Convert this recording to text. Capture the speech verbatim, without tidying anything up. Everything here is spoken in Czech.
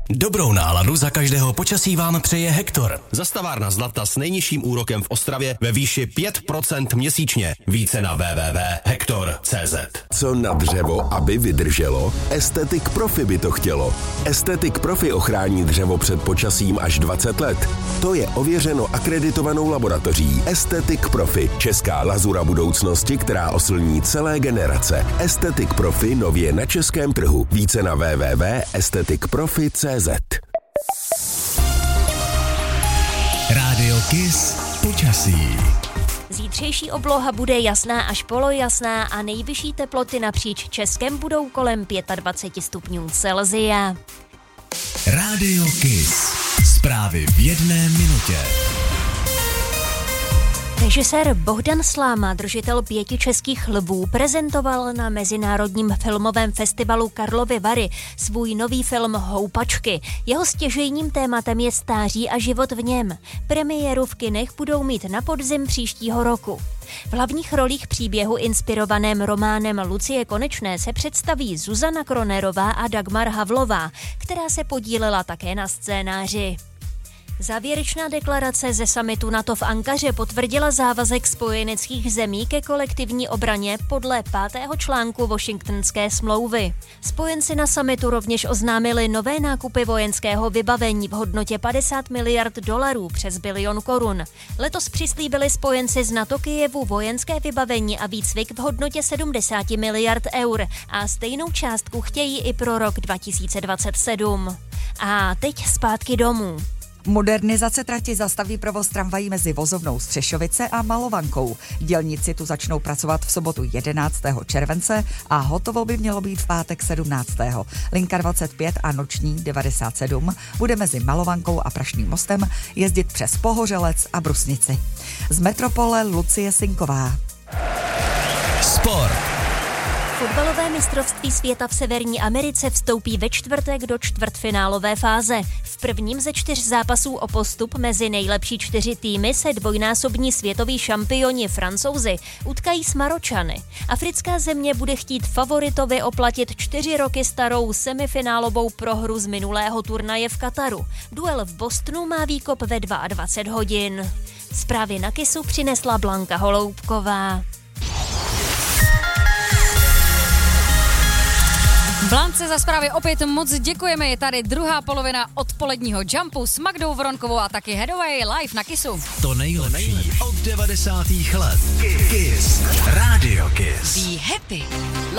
Dobrou náladu za každého počasí vám přeje Hektor. Zastavárna Zlata s nejnižším úrokem v Ostravě ve výši pět procent měsíčně. Více na w w w tečka hektor tečka c z. Co na dřevo, aby vydrželo? Aesthetic Profi by to chtělo. Aesthetic Profi ochrání dřevo před počasím až dvacet let. To je ověřeno akreditovanou laboratoří Aesthetic Profi, česká lazura budoucnosti, která oslní celé generace. Aesthetic Profi nově na českém trhu. Více na w w w tečka aesthetic profi tečka c z. Rádio Kiss počasí. Zítřejší obloha bude jasná až polojasná a nejvyšší teploty napříč Českem budou kolem dvacet pět stupňů Celsia. Rádio Kiss. Zprávy v jedné minutě. Režisér Bohdan Sláma, držitel pěti českých lvů, prezentoval na Mezinárodním filmovém festivalu Karlovy Vary svůj nový film Houpačky. Jeho stěžejním tématem je stáří a život v něm. Premiéru v kinech budou mít na podzim příštího roku. V hlavních rolích příběhu inspirovaném románem Lucie Konečné se představí Zuzana Kronerová a Dagmar Havlová, která se podílela také na scénáři. Závěrečná deklarace ze summitu NATO v Ankaře potvrdila závazek spojeneckých zemí ke kolektivní obraně podle pátého článku Washingtonské smlouvy. Spojenci na summitu rovněž oznámili nové nákupy vojenského vybavení v hodnotě padesát miliard dolarů přes bilion korun. Letos přislíbili spojenci z NATO Kyjevu vojenské vybavení a výcvik v hodnotě sedmdesát miliard eur a stejnou částku chtějí i pro rok dva tisíce dvacet sedm. A teď zpátky domů. Modernizace trati zastaví provoz tramvají mezi vozovnou Střešovice a Malovankou. Dělníci tu začnou pracovat v sobotu jedenáctého července a hotovo by mělo být v pátek sedmnáctého Linka dvacet pět a noční devadesát sedm bude mezi Malovankou a Prašným mostem jezdit přes Pohořelec a Brusnici. Z metropole Lucie Sinková. Sport. Fotbalové mistrovství světa v Severní Americe vstoupí ve čtvrtek do čtvrtfinálové fáze. V prvním ze čtyř zápasů o postup mezi nejlepší čtyři týmy se dvojnásobní světoví šampioni Francouzi utkají s Maročany. Africká země bude chtít favoritovi oplatit čtyři roky starou semifinálovou prohru z minulého turnaje v Kataru. Duel v Bostonu má výkop ve dvacet dva hodin. Zprávy na Kissu přinesla Blanka Holoubková. Blance za zprávy opět moc děkujeme, je tady druhá polovina odpoledního Jumpu s Magdou Voronkovou a taky Headway live na Kissu. To nejlepší od devadesátých let. Kiss. Rádio Kiss. Be happy.